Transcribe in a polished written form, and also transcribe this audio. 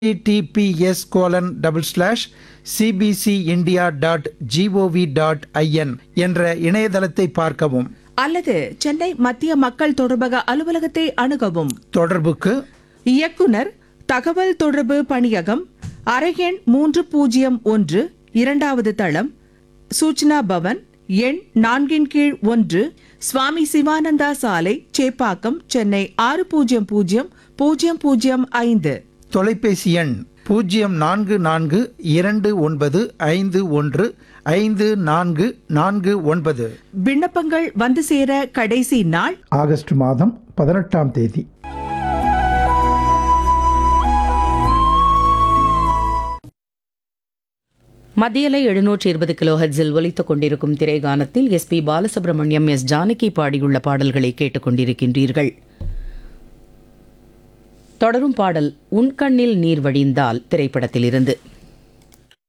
https://cbcindia.gov.in என்ற இணையதளத்தை பார்க்கவும். அல்லது சென்னை மத்திய மக்கள் தொடர்பக அலுவலகத்தை அணுகவும். தொடர்புக்கு இயக்குனர் தகவல் தொடர்பு பணியகம், அறையெண் 301, 2வது தளம், சூச்சனா பவன், எண் 4 சுவாமி சிவானந்தா சாலை, சேப்பாக்கம், சென்னை 600005. தொலைபேசி எண் 0429515449. விண்ணப்பங்கள் வந்து சேர கடைசி நாள் ஆகஸ்ட் மாதம் 18ஆம் தேதி. மத்தியலை 720 கிலோஹெர்ட்ஸில் ஒலித்துக் கொண்டிருக்கும் திரைகானத்தில் எஸ்பி பாலசுப்ரமணியம், எஸ் ஜானகி பாடியுள்ள பாடல்களை கேட்டுக்கொண்டிருக்கின்றீர்கள். தொடரும் பாடல் உன் கண்ணில் நீர் வடிந்தால் திரைப்படத்திலிருந்து.